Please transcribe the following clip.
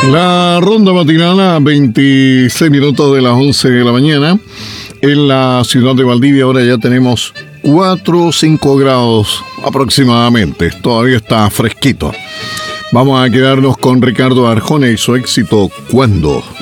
La ronda matinal a 26 minutos de las 11 de la mañana. En la ciudad de Valdivia ahora ya tenemos 4 o 5 grados aproximadamente. Todavía está fresquito. Vamos a quedarnos con Ricardo Arjona y su éxito ¿Cuándo?